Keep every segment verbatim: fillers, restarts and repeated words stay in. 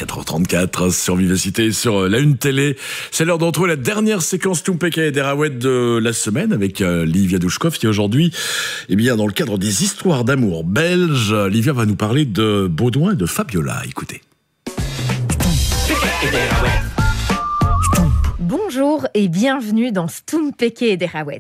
quatre heures trente-quatre sur Vivacité, sur la Une Télé. C'est l'heure d'en trouver la dernière séquence Tumpeke et Derawet de la semaine avec euh, Livia Douchkov qui aujourd'hui, eh bien, dans le cadre des histoires d'amour belges, Livia va nous parler de Baudouin et de Fabiola. Écoutez. Bonjour et bienvenue dans Stumpeke et Derawet.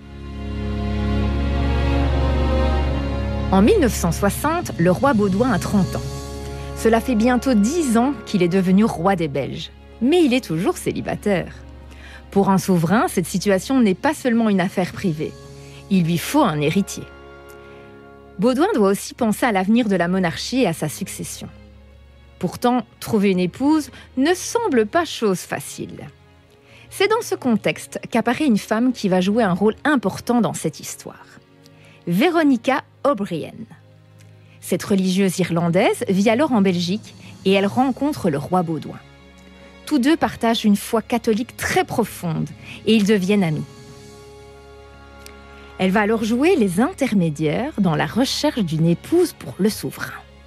En mille neuf cent soixante, le roi Baudouin a trente ans. Cela fait bientôt dix ans qu'il est devenu roi des Belges. Mais il est toujours célibataire. Pour un souverain, cette situation n'est pas seulement une affaire privée. Il lui faut un héritier. Baudouin doit aussi penser à l'avenir de la monarchie et à sa succession. Pourtant, trouver une épouse ne semble pas chose facile. C'est dans ce contexte qu'apparaît une femme qui va jouer un rôle important dans cette histoire. Veronica O'Brien. Cette religieuse irlandaise vit alors en Belgique et elle rencontre le roi Baudouin. Tous deux partagent une foi catholique très profonde et ils deviennent amis. Elle va alors jouer les intermédiaires dans la recherche d'une épouse pour le souverain.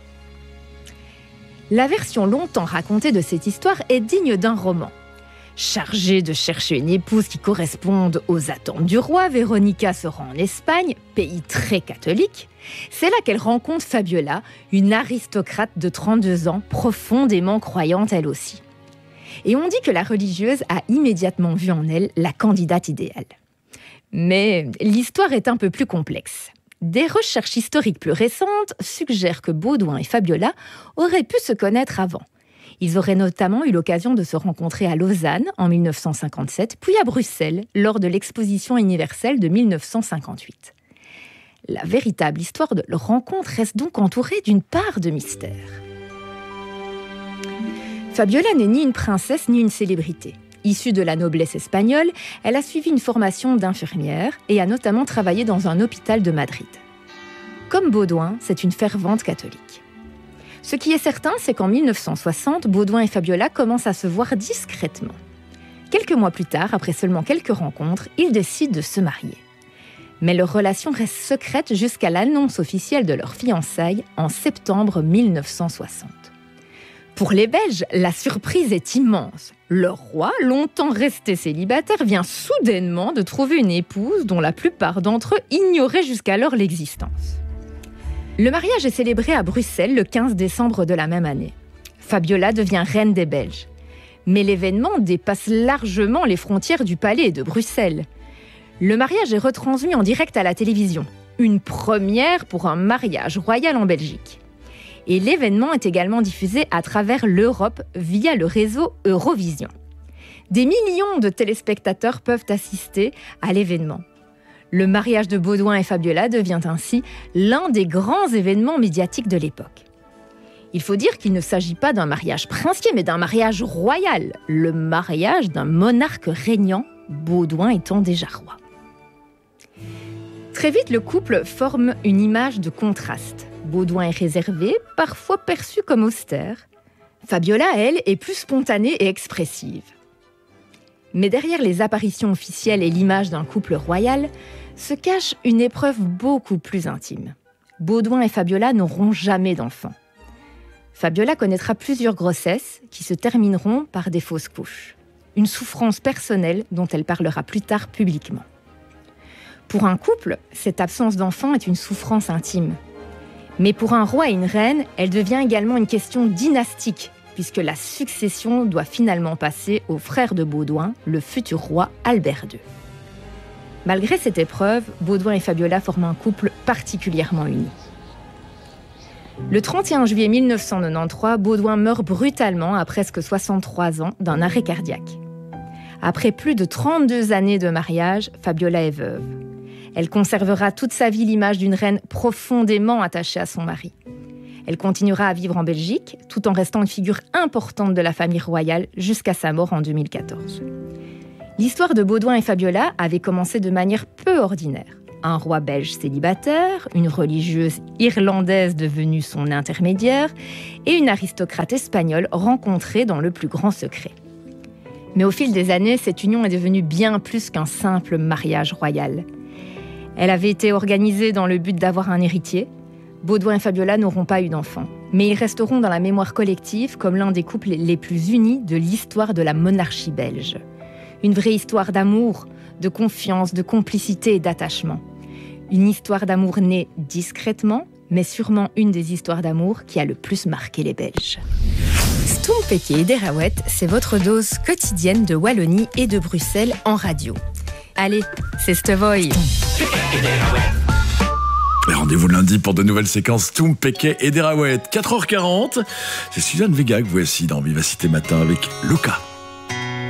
La version longtemps racontée de cette histoire est digne d'un roman. Chargée de chercher une épouse qui corresponde aux attentes du roi, Veronica se rend en Espagne, pays très catholique. C'est là qu'elle rencontre Fabiola, une aristocrate de trente-deux ans, profondément croyante elle aussi. Et on dit que la religieuse a immédiatement vu en elle la candidate idéale. Mais l'histoire est un peu plus complexe. Des recherches historiques plus récentes suggèrent que Baudouin et Fabiola auraient pu se connaître avant. Ils auraient notamment eu l'occasion de se rencontrer à Lausanne en mille neuf cent cinquante-sept, puis à Bruxelles lors de l'exposition universelle de mille neuf cent cinquante-huit. La véritable histoire de leur rencontre reste donc entourée d'une part de mystère. Fabiola n'est ni une princesse ni une célébrité. Issue de la noblesse espagnole, elle a suivi une formation d'infirmière et a notamment travaillé dans un hôpital de Madrid. Comme Baudouin, c'est une fervente catholique. Ce qui est certain, c'est qu'en mille neuf cent soixante, Baudouin et Fabiola commencent à se voir discrètement. Quelques mois plus tard, après seulement quelques rencontres, ils décident de se marier. Mais leur relation reste secrète jusqu'à l'annonce officielle de leur fiançailles en septembre mille neuf cent soixante. Pour les Belges, la surprise est immense. Leur roi, longtemps resté célibataire, vient soudainement de trouver une épouse dont la plupart d'entre eux ignoraient jusqu'alors l'existence. Le mariage est célébré à Bruxelles le quinze décembre de la même année. Fabiola devient reine des Belges. Mais l'événement dépasse largement les frontières du palais et de Bruxelles. Le mariage est retransmis en direct à la télévision. Une première pour un mariage royal en Belgique. Et l'événement est également diffusé à travers l'Europe via le réseau Eurovision. Des millions de téléspectateurs peuvent assister à l'événement. Le mariage de Baudouin et Fabiola devient ainsi l'un des grands événements médiatiques de l'époque. Il faut dire qu'il ne s'agit pas d'un mariage princier, mais d'un mariage royal, le mariage d'un monarque régnant, Baudouin étant déjà roi. Très vite, le couple forme une image de contraste. Baudouin est réservé, parfois perçu comme austère. Fabiola, elle, est plus spontanée et expressive. Mais derrière les apparitions officielles et l'image d'un couple royal, se cache une épreuve beaucoup plus intime. Baudouin et Fabiola n'auront jamais d'enfants. Fabiola connaîtra plusieurs grossesses qui se termineront par des fausses couches. Une souffrance personnelle dont elle parlera plus tard publiquement. Pour un couple, cette absence d'enfant est une souffrance intime. Mais pour un roi et une reine, elle devient également une question dynastique, puisque la succession doit finalement passer au frère de Baudouin, le futur roi Albert deux. Malgré cette épreuve, Baudouin et Fabiola forment un couple particulièrement uni. Le trente et un juillet mille neuf cent quatre-vingt-treize, Baudouin meurt brutalement à presque soixante-trois ans d'un arrêt cardiaque. Après plus de trente-deux années de mariage, Fabiola est veuve. Elle conservera toute sa vie l'image d'une reine profondément attachée à son mari. Elle continuera à vivre en Belgique, tout en restant une figure importante de la famille royale jusqu'à sa mort en deux mille quatorze. L'histoire de Baudouin et Fabiola avait commencé de manière peu ordinaire. Un roi belge célibataire, une religieuse irlandaise devenue son intermédiaire et une aristocrate espagnole rencontrée dans le plus grand secret. Mais au fil des années, cette union est devenue bien plus qu'un simple mariage royal. Elle avait été organisée dans le but d'avoir un héritier. Baudouin et Fabiola n'auront pas eu d'enfants, mais ils resteront dans la mémoire collective comme l'un des couples les plus unis de l'histoire de la monarchie belge. Une vraie histoire d'amour, de confiance, de complicité et d'attachement. Une histoire d'amour née discrètement, mais sûrement une des histoires d'amour qui a le plus marqué les Belges. Stompeke et Derawet, c'est votre dose quotidienne de Wallonie et de Bruxelles en radio. Allez, c'est Stevoy. Rendez-vous lundi pour de nouvelles séquences Stompeke et Derawet. quatre heures quarante, c'est Suzanne Vega que voici dans Vivacité Matin avec Luca.